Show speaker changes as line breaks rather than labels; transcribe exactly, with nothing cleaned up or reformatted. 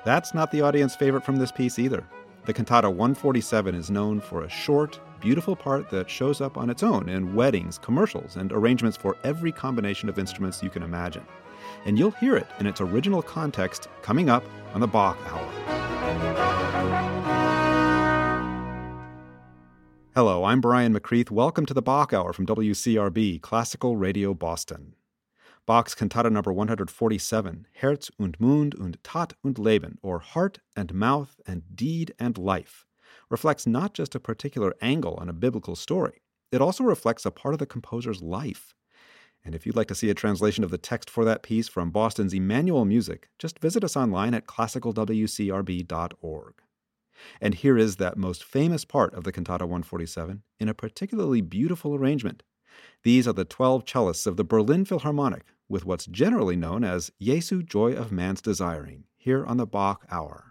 That's not the audience favorite from this piece either. The Cantata one forty-seven is known for a short, beautiful part that shows up on its own in weddings, commercials, and arrangements for every combination of instruments you can imagine. And you'll hear it in its original context coming up on the Bach Hour. Hello, I'm Brian McCreath. Welcome to the Bach Hour from W C R B, Classical Radio Boston. Bach's Cantata number one forty-seven, Herz und Mund und Tat und Leben, or Heart and Mouth and Deed and Life, reflects not just a particular angle on a biblical story, it also reflects a part of the composer's life. And if you'd like to see a translation of the text for that piece from Boston's Emmanuel Music, just visit us online at classical w c r b dot org. And here is that most famous part of the Cantata one forty-seven in a particularly beautiful arrangement. These are the twelve cellists of the Berlin Philharmonic with what's generally known as Jesu Joy of Man's Desiring, here on the Bach Hour.